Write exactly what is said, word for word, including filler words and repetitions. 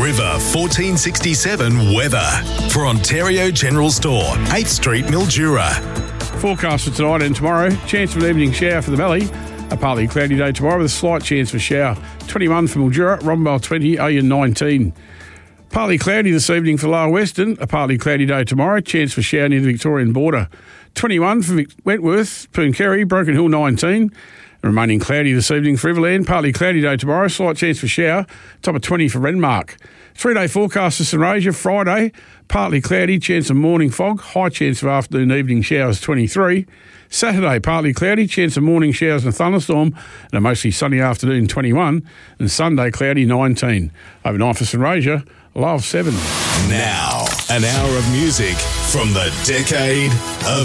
River fourteen sixty-seven weather. For Ontario General Store, eighth Street, Mildura. Forecast for tonight and tomorrow. Chance of an evening shower for the valley. A partly cloudy day tomorrow with a slight chance for shower. twenty-one for Mildura, Rombell twenty, Oyen nineteen. Partly cloudy this evening for Lower Western. A partly cloudy day tomorrow. Chance for shower near the Victorian border. twenty-one for Wentworth, Pooncarry, Broken Hill nineteen. Remaining cloudy this evening for Everland. Partly cloudy day tomorrow. Slight chance for shower. Top of twenty for Renmark. Three-day forecast for St Rasia. Friday, partly cloudy. Chance of morning fog. High chance of afternoon evening showers twenty-three. Saturday, partly cloudy. Chance of morning showers and a thunderstorm. And a mostly sunny afternoon twenty-one. And Sunday, cloudy nineteen. Overnight for St Rasia, low of seven. Now, an hour of music from the decade of